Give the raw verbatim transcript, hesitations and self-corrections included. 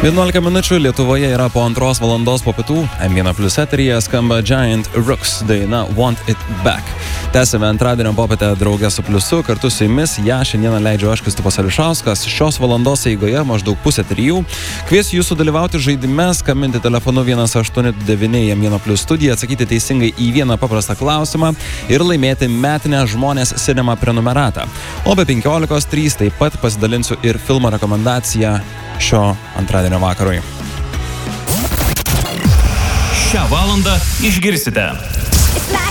vienuolika minučių Lietuvoje yra po antros valandos po pietų. em vienas plius eteryje skamba Giant Rooks daina Want It Back. Tęsime antradienio popietę draugę su Pliusu, kartu su jumis ją šiandieną leidžiu aš, Kristupas Ališauskas. Šios valandos eigoje maždaug pusė trijų. Kviesiu jūsų dalyvauti žaidime, skambinti telefonu vienas aštuoni du devyni em vienas plius studiją, atsakyti teisingai į vieną paprastą klausimą ir laimėti metinę Žmonės Cinema prenumeratą. O be penkiolikos trys taip pat pasidalinsiu ir filmo rekomendaciją šio antradienio vakarui. Šią valandą išgirsite. It's like